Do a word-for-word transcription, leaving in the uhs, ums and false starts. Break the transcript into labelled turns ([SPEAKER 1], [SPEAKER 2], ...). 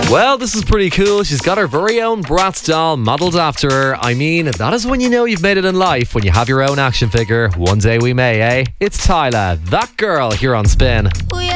[SPEAKER 1] Well, this is pretty cool. She's got her very own Bratz doll modelled after her. I mean, that is when you know you've made it in life, when you have your own action figure. One day we may, eh? It's Tyla, That Girl, here on Spin.
[SPEAKER 2] We